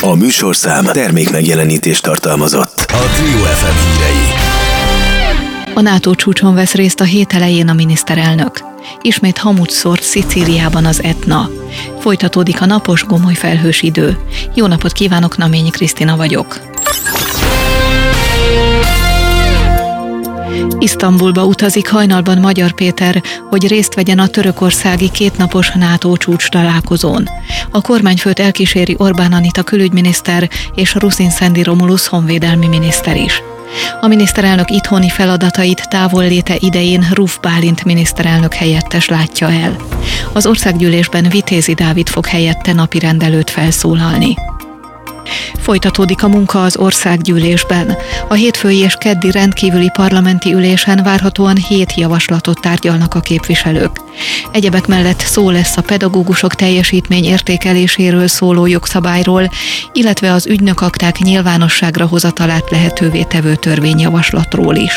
A műsorszám termékmegjelenítést tartalmazott. A Trio FM hírei. A NATO csúcson vesz részt a hét elején a miniszterelnök. Ismét hamut szórt Szicíliában az Etna. Folytatódik a napos, gomoly felhős idő. Jó napot kívánok, Naményi Krisztina vagyok. Isztambulba utazik hajnalban Magyar Péter, hogy részt vegyen a törökországi kétnapos NATO csúcs találkozón. A kormányfőt elkíséri Orbán Anita külügyminiszter és Rusin Szendi Romulus honvédelmi miniszter is. A miniszterelnök itthoni feladatait távolléte idején Ruf Bálint miniszterelnök helyettes látja el. Az országgyűlésben Vitézi Dávid fog helyette napirend előtt felszólalni. Folytatódik a munka az országgyűlésben. A hétfői és keddi rendkívüli parlamenti ülésen várhatóan 7 javaslatot tárgyalnak a képviselők. Egyebek mellett szó lesz a pedagógusok teljesítmény értékeléséről szóló jogszabályról, illetve az ügynökakták nyilvánosságra hozatalát lehetővé tevő törvényjavaslatról is.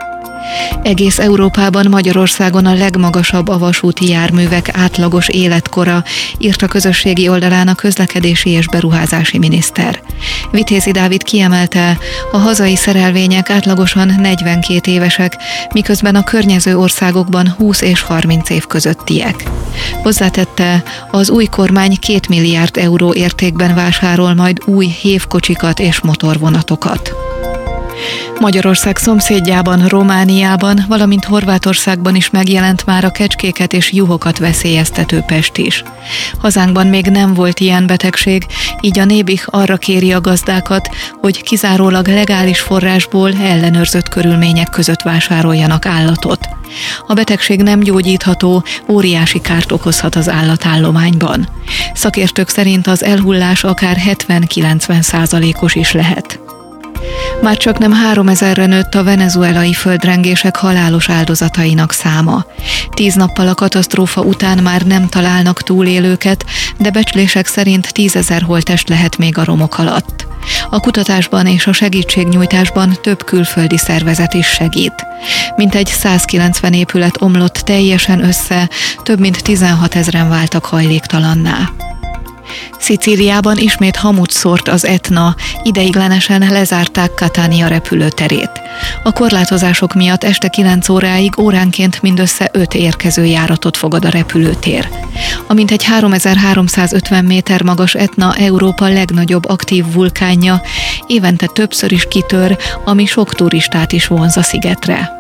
Egész Európában, Magyarországon a legmagasabb a vasúti járművek átlagos életkora, írt a közösségi oldalán a közlekedési és beruházási miniszter. Vitézi Dávid kiemelte, a hazai szerelvények átlagosan 42 évesek, miközben a környező országokban 20 és 30 év közöttiek. Hozzátette, az új kormány 2 milliárd euró értékben vásárol majd új hévkocsikat és motorvonatokat. Magyarország szomszédjában, Romániában, valamint Horvátországban is megjelent már a kecskéket és juhokat veszélyeztető pest is. Hazánkban még nem volt ilyen betegség, így a Nébih arra kéri a gazdákat, hogy kizárólag legális forrásból ellenőrzött körülmények között vásároljanak állatot. A betegség nem gyógyítható, óriási kárt okozhat az állatállományban. Szakértők szerint az elhullás akár 70-90%-os is lehet. Már csak nem 3000-re nőtt a venezuelai földrengések halálos áldozatainak száma. 10 nappal a katasztrófa után már nem találnak túlélőket, de becslések szerint 10 000 holttest lehet még a romok alatt. A kutatásban és a segítségnyújtásban több külföldi szervezet is segít. Mintegy 190 épület omlott teljesen össze, több mint 16 000-en váltak hajléktalanná. Szicíliában ismét hamut szórt az Etna, ideiglenesen lezárták Catania repülőterét. A korlátozások miatt este 9 óráig óránként mindössze 5 érkező járatot fogad a repülőtér. A mintegy 3350 méter magas Etna Európa legnagyobb aktív vulkánja, évente többször is kitör, ami sok turistát is vonz a szigetre.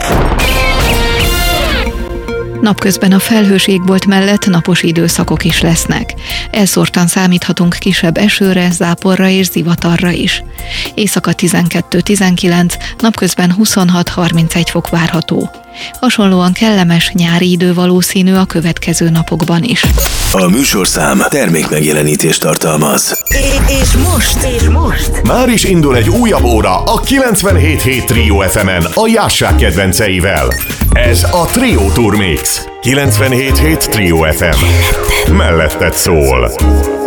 Napközben a felhős égbolt mellett napos időszakok is lesznek. Elszórtan számíthatunk kisebb esőre, záporra és zivatarra is. Éjszaka 12-19, napközben 26-31 fok várható. Hasonlóan kellemes nyári idő valószínű a következő napokban is. A műsorszám termékmegjelenítést tartalmaz. És most már is indul egy újabb óra a 97.7 Trio FM-en a Jássák kedvenceivel. Ez a Trio Tour Mix. 97.7 Trio FM. Melletted szól.